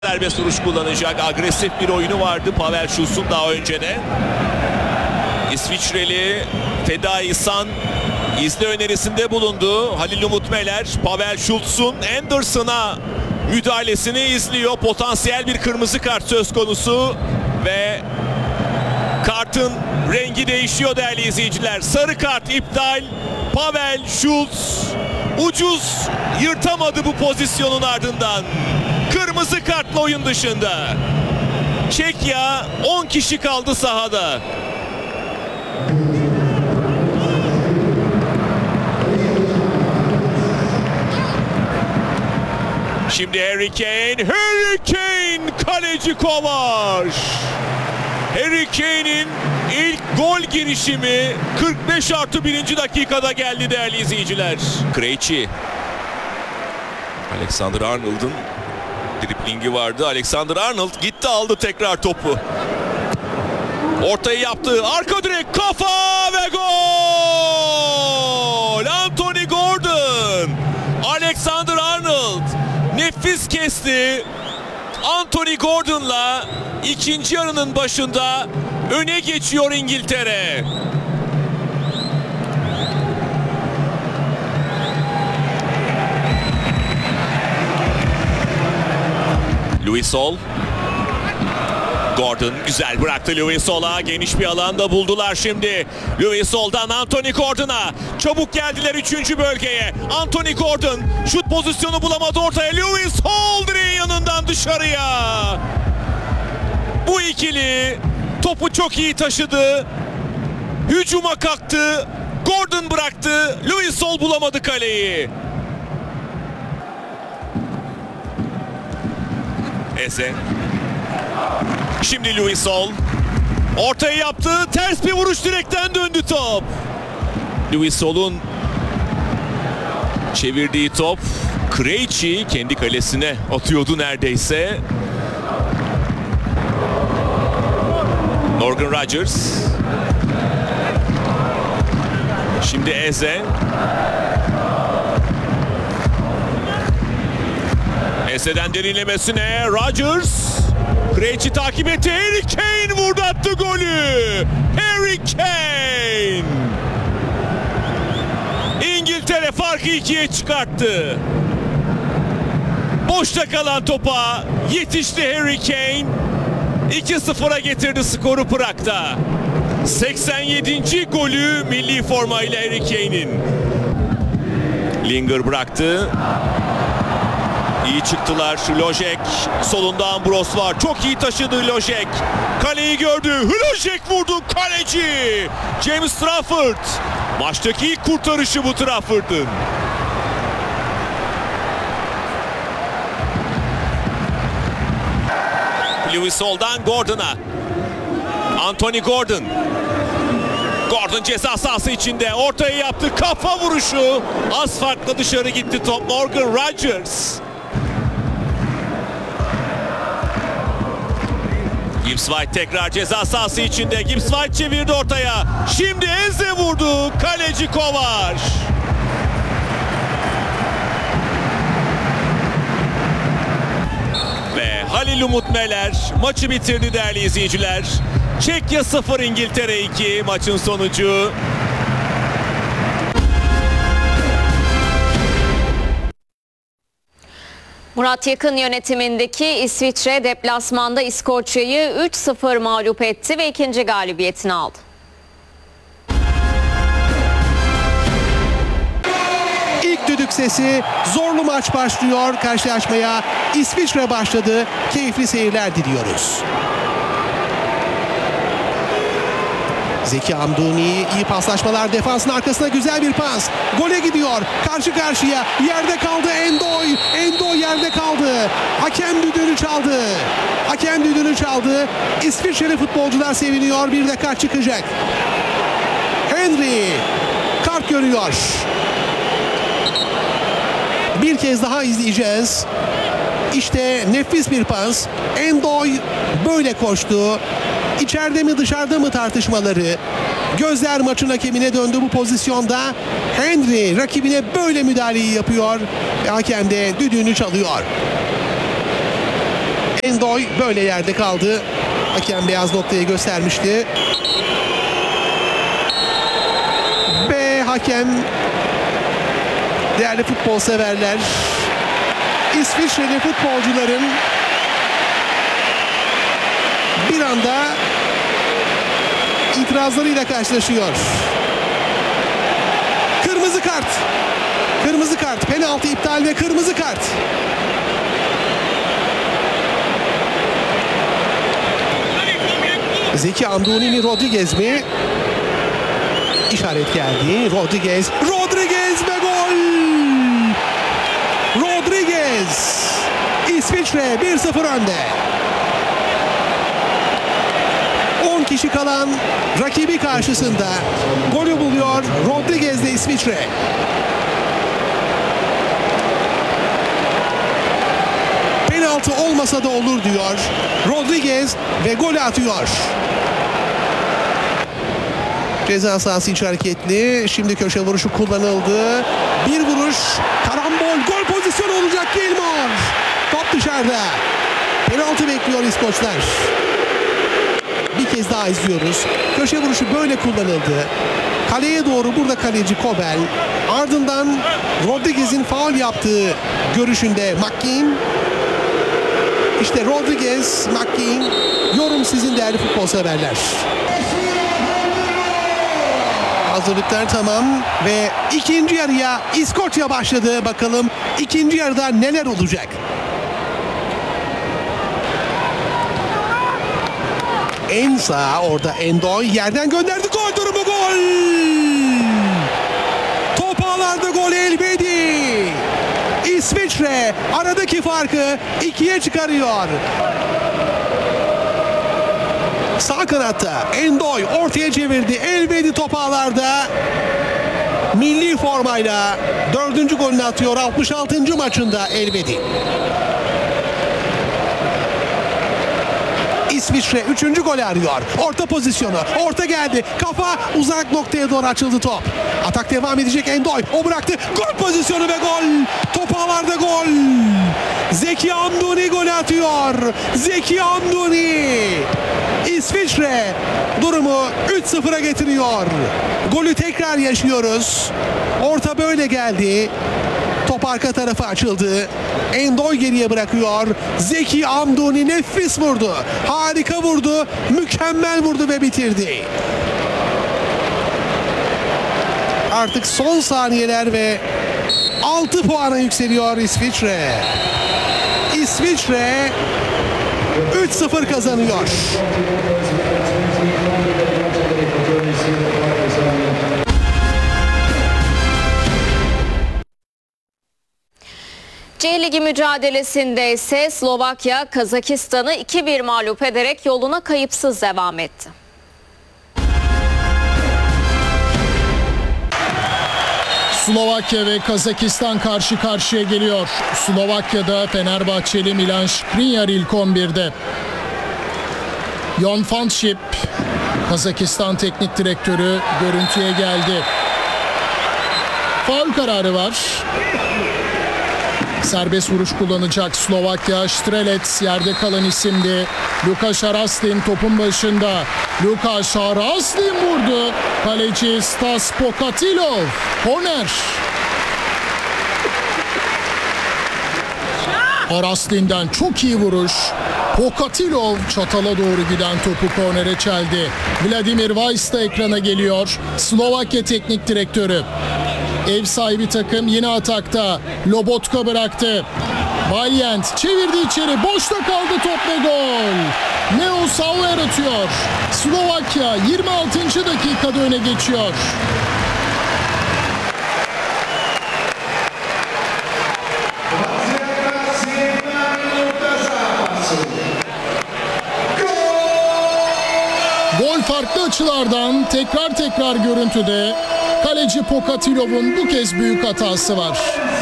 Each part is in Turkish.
Serbest vuruş kullanacak. Agresif bir oyunu vardı Pavel Schultz'un daha önce de. İsviçreli Fedai San izle önerisinde bulundu. Halil Umut Meler, Pavel Schultz'un Anderson'a müdahalesini izliyor. Potansiyel bir kırmızı kart söz konusu ve kartın rengi değişiyor değerli izleyiciler. Sarı kart iptal. Pavel Schultz ucuz yırtamadı bu pozisyonun ardından. Kırmızı kartla oyun dışında. Çekya 10 kişi kaldı sahada. Şimdi Harry Kane kaleci Kovac. Harry Kane'in ilk gol girişimi 45+1. dakikada geldi değerli izleyiciler. Krejci. Alexander Arnold'un driblingi vardı. Alexander Arnold gitti, aldı tekrar topu. Ortayı yaptı. Arka direk, kafa ve gol! Anthony Gordon. Alexander Arnold nefis kesti. Anthony Gordon'la ikinci yarının başında öne geçiyor İngiltere. Louis Hall. Gordon güzel bıraktı Louis Hall'a. Geniş bir alanda buldular şimdi. Louis Hall'dan Anthony Gordon'a. Çabuk geldiler 3. bölgeye. Anthony Gordon şut pozisyonu bulamadı ortaya. Louis Hall direğin yanından dışarıya. Bu ikili topu çok iyi taşıdı. Hücuma kalktı. Gordon bıraktı. Louis Hall bulamadı kaleyi. Eze. Şimdi Louis Hall. Ortayı yaptı. Ters bir vuruş, direkten döndü top. Louis Hall'un çevirdiği top Krejci kendi kalesine atıyordu neredeyse. Morgan Rogers. Şimdi Eze. Eze'den derinlemesine Rodgers. Krejci takip etti. Harry Kane vurdu, attı golü. Harry Kane. İngiltere farkı 2'ye çıkarttı. Boşta kalan topa yetişti Harry Kane. 2-0'a getirdi skoru Prag'da. 87. golü milli formayla Harry Kane'in. Linger bıraktı. İyi çıktılar. Lojek solunda, Ambros var. Çok iyi taşıdı Lojek. Kaleyi gördü. Lojek vurdu. Kaleci James Trafford. Maçtaki ilk kurtarışı bu Trafford'ın. Louis Hall'dan Gordon'a. Anthony Gordon. Gordon ceza sahası içinde. Ortaya yaptı. Kafa vuruşu. Az farkla dışarı gitti top. Morgan Rogers. Gibbs White tekrar ceza sahası içinde. Gibbs White çevirdi ortaya. Şimdi Eze vurdu. Kaleci Kovac. Ve Halil Umut Meler maçı bitirdi değerli izleyiciler. Çekya 0, İngiltere 2 maçın sonucu. Murat Yakın yönetimindeki İsviçre deplasmanda İskoçya'yı 3-0 mağlup etti ve ikinci galibiyetini aldı. İlk düdük sesi, zorlu maç başlıyor. Karşılaşmaya İsviçre başladı. Keyifli seyirler diliyoruz. Zeki Amdouni, iyi paslaşmalar, defansın arkasına güzel bir pas. Gole gidiyor. Karşı karşıya. Yerde kaldı Endoy. Endoy yerde kaldı. Hakem düdüğünü çaldı. İsviçreli futbolcular seviniyor. Bir de kart çıkacak. Henry kart görüyor. Bir kez daha izleyeceğiz. İşte nefis bir pas. Endoy böyle koştu. İçeride mi dışarıda mı tartışmaları. Gözler maçın hakemine döndü bu pozisyonda. Henry rakibine böyle müdahaleyi yapıyor. Ve hakem de düdüğünü çalıyor. Endoy böyle yerde kaldı. Hakem beyaz noktayı göstermişti. Ve hakem, değerli futbol severler, İsviçreli futbolcuların bir anda itirazlarıyla karşılaşıyor. Kırmızı kart. Kırmızı kart. Penaltı iptal ve kırmızı kart. Zeki Anduni mi, Rodriguez mi? İşaret geldi. Rodriguez ve gol! Rodriguez! İsviçre 1-0 önde. 10 kişi kalan rakibi karşısında golü buluyor Rodriguez'de İsviçre. Penaltı olmasa da olur diyor Rodriguez ve golü atıyor. Ceza sahası içi hareketli. Şimdi köşe vuruşu kullanıldı. Bir vuruş, karambol, gol pozisyonu olacak Gilmore. Top dışarıda. Penaltı bekliyor İskoçlar. Bir kez daha izliyoruz. Köşe vuruşu böyle kullanıldı. Kaleye doğru burada kaleci Kobel. Ardından Rodriguez'in faul yaptığı görüşünde McKean. İşte Rodriguez, McKean. Yorum sizin değerli futbol severler. Hazırlıklar tamam ve ikinci yarıya İskoçya başladı. Bakalım ikinci yarıda neler olacak? En sağ orada Endoy yerden gönderdi, gol durumu, gol! Top ağlarda, gol Elvedi. İsviçre aradaki farkı 2'ye çıkarıyor. Sağ kanatta Endoy ortaya çevirdi. Elvedi top ağlarda. Milli formayla 4. golünü atıyor 66. maçında Elvedi. İsviçre 3. golü arıyor. Orta pozisyonu. Orta geldi. Kafa uzak noktaya doğru açıldı top. Atak devam edecek Endoy. O bıraktı. Gol pozisyonu ve gol. Top ağlarda, gol. Zeki Anduni golü atıyor. Zeki Anduni. İsviçre durumu 3-0'a getiriyor. Golü tekrar yaşıyoruz. Orta böyle geldi. Top arka tarafa açıldı. Endoy geriye bırakıyor. Zeki Anduni nefis vurdu. Harika vurdu. Mükemmel vurdu ve bitirdi. Artık son saniyeler ve 6 puana yükseliyor İsviçre. İsviçre 3-0 kazanıyor. C Ligi mücadelesinde ise Slovakya Kazakistan'ı 2-1 mağlup ederek yoluna kayıpsız devam etti. Slovakya ve Kazakistan karşı karşıya geliyor. Slovakya'da Fenerbahçeli Milan Skriniar ilk 11'de. Jon Fanship, Kazakistan teknik direktörü, görüntüye geldi. Faul kararı var. Serbest vuruş kullanacak Slovakya. Strelec yerde kalan isimdi. Lukas Haraslin topun başında. Lukas Haraslin vurdu. Kaleci Stas Pokatilov. Korner. Haraslin'den çok iyi vuruş. Pokatilov çatala doğru giden topu kornere çeldi. Vladimir Weiss da ekrana geliyor. Slovakya teknik direktörü. Ev sahibi takım yine atakta. Lobotka bıraktı. Valiant çevirdi içeri. Boşta kaldı top ve gol. Neo Sauer atıyor. Slovakya 26. dakikada öne geçiyor. Gol farklı açılardan tekrar görüntüde. Kaleci Pokatilov'un bu kez büyük hatası var.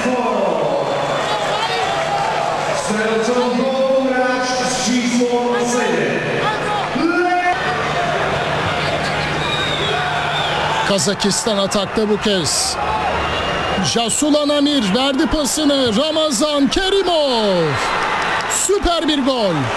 Kazakistan atakta bu kez. Jasulan Amir verdi pasını. Ramazan Kerimov. Süper bir gol.